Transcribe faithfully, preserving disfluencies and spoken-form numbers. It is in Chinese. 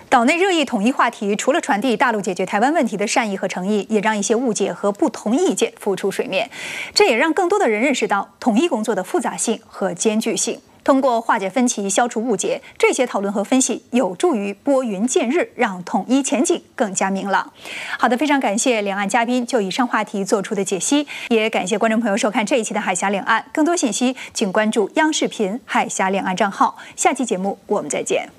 岛内热议统一话题，除了传递大陆解决台湾问题的善意和诚意，也让一些误解和不同意见浮出水面。这也让更多的人认识到统一工作的复杂性和艰巨性。通过化解分歧、消除误解，这些讨论和分析有助于拨云见日，让统一前景更加明朗。好的，非常感谢两岸嘉宾就以上话题做出的解析，也感谢观众朋友收看这一期的海峡两岸。更多信息请关注央视频海峡两岸账号。下期节目我们再见。